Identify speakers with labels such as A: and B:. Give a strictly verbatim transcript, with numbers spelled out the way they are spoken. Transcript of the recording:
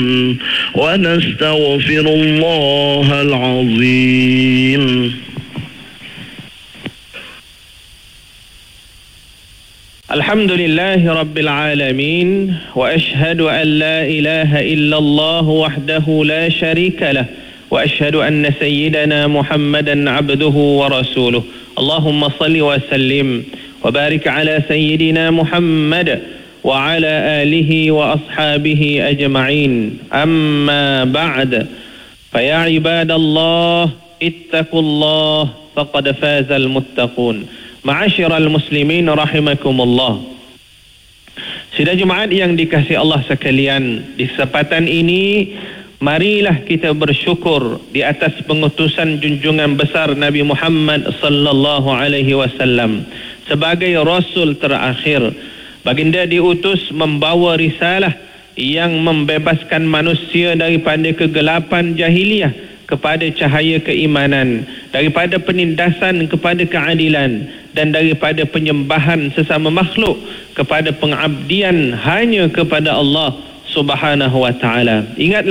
A: ونستغفر الله العظيم.
B: الحمد لله رب العالمين وأشهد أن لا إله إلا الله وحده لا شريك له وأشهد أن سيدنا محمدا عبده ورسوله. اللهم صل وسلم وبارك على سيدنا محمد وعلى آله وأصحابه أجمعين. أما بعد فيا عباد الله اتقوا الله فقد فاز المتقون. Ma'asyiral muslimin rahimakumullah. Sidang Jumaat yang dikasihi Allah sekalian, di kesempatan ini marilah kita bersyukur di atas pengutusan junjungan besar Nabi Muhammad sallallahu alaihi wasallam sebagai rasul terakhir. Baginda diutus membawa risalah yang membebaskan manusia daripada kegelapan jahiliyah kepada cahaya keimanan, daripada penindasan kepada keadilan, dan daripada penyembahan sesama makhluk kepada pengabdian hanya kepada Allah Subhanahu wa taala. Ingat